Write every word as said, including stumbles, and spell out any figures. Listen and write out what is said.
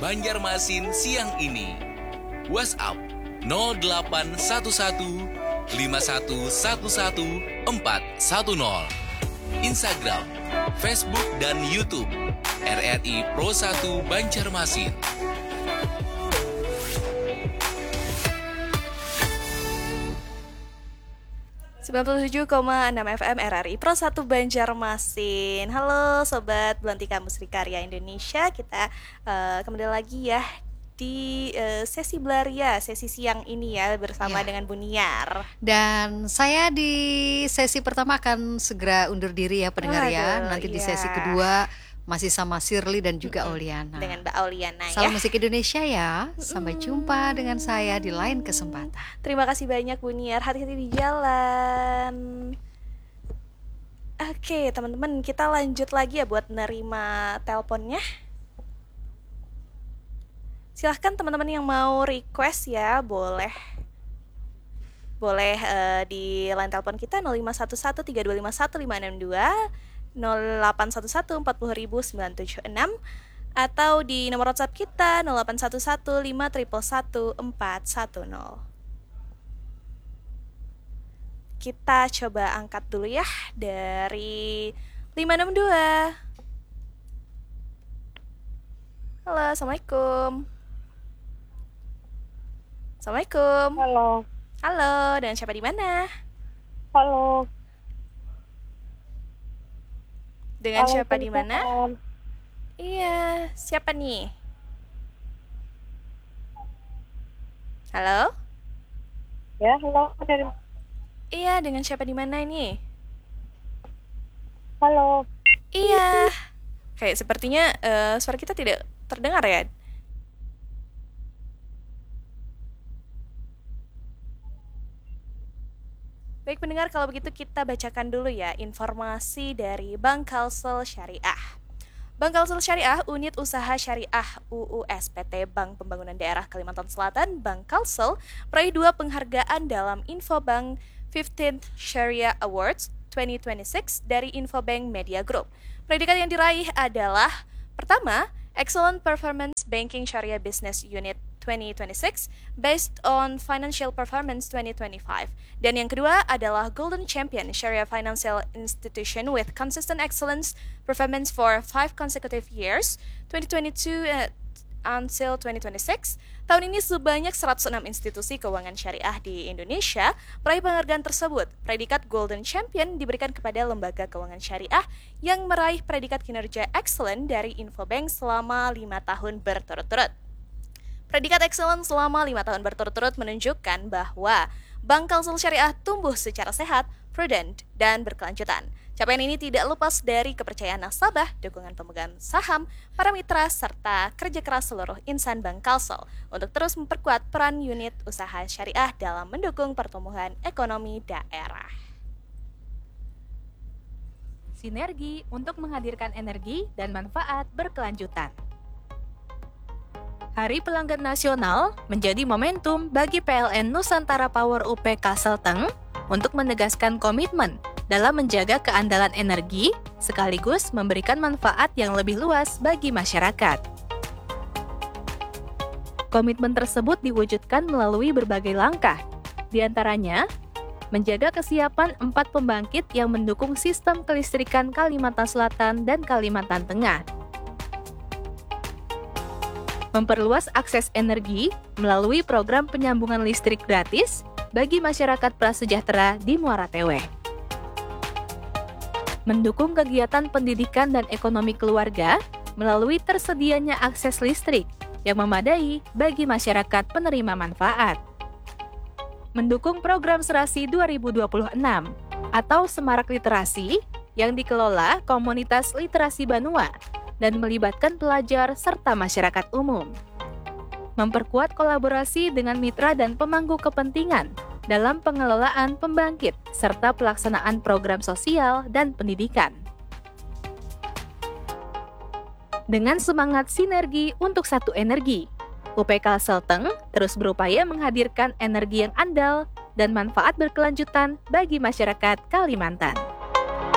Banjarmasin siang ini. WhatsApp nol delapan satu satu lima satu satu satu empat satu nol. Instagram, Facebook, dan YouTube R R I Pro satu Banjarmasin. sembilan puluh tujuh koma enam F M R R I Pro satu Banjarmasin. Halo Sobat Belantika Musrikarya Indonesia. Kita uh, kembali lagi ya di uh, sesi Belaria, sesi siang ini ya bersama ya. dengan Buniar. Dan saya di sesi pertama akan segera undur diri ya pendengar. Aduh, ya. Nanti ya. di sesi kedua masih sama Shirley dan juga mm-hmm. Auliana. Dengan Mbak Auliana ya. Salam musik Indonesia ya. Sampai mm-hmm. jumpa dengan saya di lain kesempatan. Terima kasih banyak Buniar. Hati-hati di jalan. Oke teman-teman, kita lanjut lagi ya buat nerima teleponnya. Silahkan teman-teman yang mau request ya, boleh Boleh uh, di line telepon kita nol lima satu satu tiga dua lima satu lima enam dua, nol delapan satu satu empat nol nol nol sembilan tujuh enam, atau di nomor WhatsApp kita nol delapan satu satu lima satu satu empat satu nol. Kita coba angkat dulu ya dari lima enam dua. Halo, Assalamualaikum. Assalamualaikum. Halo. Halo, dengan siapa di mana? Halo. Dengan Halo, siapa di mana? Iya, siapa nih? Halo? Ya, halo. Dari... Iya, dengan siapa di mana ini? Halo. Iya. Kayak sepertinya uh, suara kita tidak terdengar ya? Baik pendengar, kalau begitu kita bacakan dulu ya informasi dari Bank Kalsel Syariah. Bank Kalsel Syariah, unit usaha syariah U U S P T Bank Pembangunan Daerah Kalimantan Selatan, Bank Kalsel, meraih dua penghargaan dalam Infobank fifteenth Sharia Awards dua ribu dua puluh enam dari Infobank Media Group. Predikat yang diraih adalah pertama, Excellent Performance Banking Sharia Business Unit dua ribu dua puluh enam based on Financial Performance dua ribu dua puluh lima, dan yang kedua adalah Golden Champion Sharia Financial Institution with Consistent Excellence Performance for five consecutive years dua ribu dua puluh dua uh, until dua ribu dua puluh enam. Tahun ini sebanyak seratus enam institusi keuangan syariah di Indonesia meraih penghargaan tersebut. Predikat Golden Champion diberikan kepada lembaga keuangan syariah yang meraih predikat kinerja excellent dari Infobank selama lima tahun berturut-turut. Predikat excellent selama lima tahun berturut-turut menunjukkan bahwa Bank Kalsel Syariah tumbuh secara sehat, prudent, dan berkelanjutan. Capaian ini tidak lepas dari kepercayaan nasabah, dukungan pemegang saham, para mitra, serta kerja keras seluruh insan Bank Kalsel untuk terus memperkuat peran unit usaha syariah dalam mendukung pertumbuhan ekonomi daerah. Sinergi untuk menghadirkan energi dan manfaat berkelanjutan. Hari Pelanggan Nasional menjadi momentum bagi P L N Nusantara Power U P Kalselteng untuk menegaskan komitmen dalam menjaga keandalan energi sekaligus memberikan manfaat yang lebih luas bagi masyarakat. Komitmen tersebut diwujudkan melalui berbagai langkah, di antaranya menjaga kesiapan empat pembangkit yang mendukung sistem kelistrikan Kalimantan Selatan dan Kalimantan Tengah. Memperluas akses energi melalui program penyambungan listrik gratis bagi masyarakat prasejahtera di Muara Tewe. Mendukung kegiatan pendidikan dan ekonomi keluarga melalui tersedianya akses listrik yang memadai bagi masyarakat penerima manfaat. Mendukung program Serasi dua ribu dua puluh enam atau Semarak Literasi yang dikelola Komunitas Literasi Banua dan melibatkan pelajar serta masyarakat umum. Memperkuat kolaborasi dengan mitra dan pemangku kepentingan dalam pengelolaan pembangkit serta pelaksanaan program sosial dan pendidikan. Dengan semangat sinergi untuk satu energi, U P Kalselteng terus berupaya menghadirkan energi yang andal dan manfaat berkelanjutan bagi masyarakat Kalimantan.